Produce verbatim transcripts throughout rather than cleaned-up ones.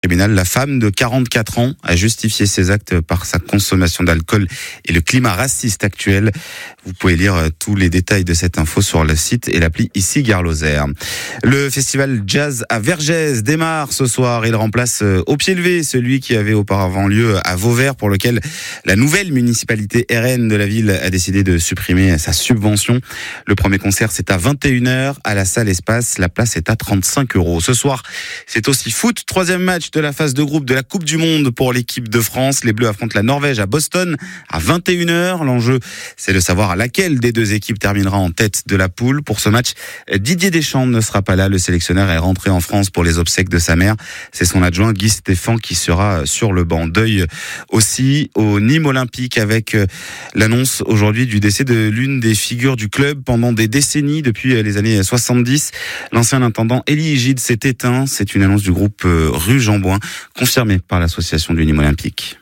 Tribunal, la femme de quarante-quatre ans a justifié ses actes par sa consommation d'alcool et le climat raciste actuel. Vous pouvez lire tous les détails de cette info sur le site et l'appli ici Gare Lozère. Le festival Jazz à Vergès démarre ce soir. Il remplace au pied levé celui qui avait auparavant lieu à Vauvert, pour lequel la nouvelle municipalité R N de la ville a décidé de supprimer sa subvention. Le premier concert, c'est à vingt et une heures à la salle Espace. La place est à trente-cinq euros. Ce soir, c'est aussi foot. Troisième match de la phase de groupe de la Coupe du Monde pour l'équipe de France. Les Bleus affrontent la Norvège à Boston à vingt et une heures. L'enjeu, c'est de savoir laquelle des deux équipes terminera en tête de la poule. Pour ce match, Didier Deschamps ne sera pas là. Le sélectionneur est rentré en France pour les obsèques de sa mère. C'est son adjoint Guy Stéphane qui sera sur le banc. Deuil aussi au Nîmes Olympique avec l'annonce aujourd'hui du décès de l'une des figures du club pendant des décennies, depuis les années soixante-dix. L'ancien intendant Élie Higide s'est éteint. C'est une annonce du groupe Rue Jean Bouin, confirmée par l'association du Nîmes Olympique.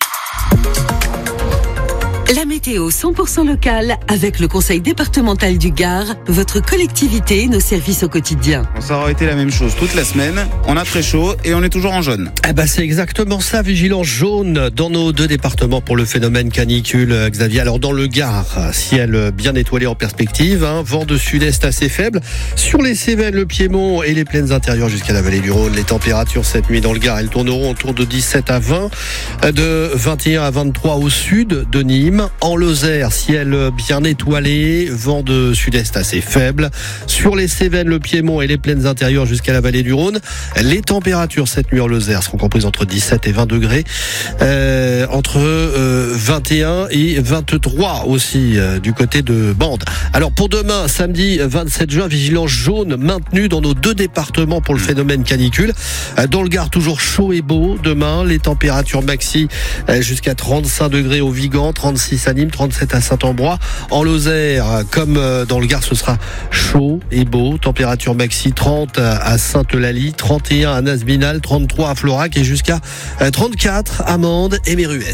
La météo cent pour cent locale avec le conseil départemental du Gard, votre collectivité, nos services au quotidien. Ça aurait été la même chose toute la semaine. On a très chaud et on est toujours en jaune. Eh ben c'est exactement ça, vigilance jaune dans nos deux départements pour le phénomène canicule, Xavier. Alors dans le Gard, ciel bien étoilé en perspective, hein, vent de sud-est assez faible. Sur les Cévennes, le Piémont et les plaines intérieures jusqu'à la vallée du Rhône, les températures cette nuit dans le Gard, elles tourneront autour de dix-sept à vingt, de vingt et un à vingt-trois au sud de Nîmes. En Lozère, ciel bien étoilé, vent de sud-est assez faible. Sur les Cévennes, le Piémont et les plaines intérieures jusqu'à la vallée du Rhône, les températures cette nuit en Lozère seront comprises entre dix-sept et vingt degrés, euh, entre euh, vingt et un et vingt-trois aussi euh, du côté de Bande. Alors pour demain, samedi vingt-sept juin, vigilance jaune maintenue dans nos deux départements pour le phénomène canicule. Euh, dans le Gard, toujours chaud et beau. Demain, les températures maxi euh, jusqu'à trente-cinq degrés au Vigan, trente-six à Nîmes, trente-sept à Saint-Ambrois. En Lozère, comme dans le Gard, ce sera chaud et beau. Température maxi trente à Sainte-Eulalie, trente et un à Nasbinal, trente-trois à Florac et jusqu'à trente-quatre à Mende et Méruès.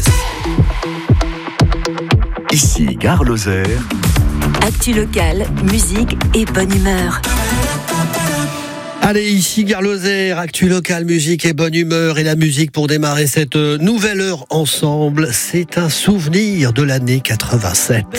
Ici, Gare Lozère. Actu locale, musique et bonne humeur. Allez, ici Gare Lozère, actu locale, musique et bonne humeur. Et la musique pour démarrer cette nouvelle heure ensemble, c'est un souvenir de l'année quatre-vingt-sept.